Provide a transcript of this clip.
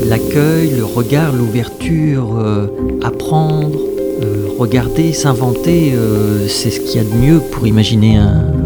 l'accueil, le regard, l'ouverture, apprendre, regarder, s'inventer, c'est ce qu'il y a de mieux pour imaginer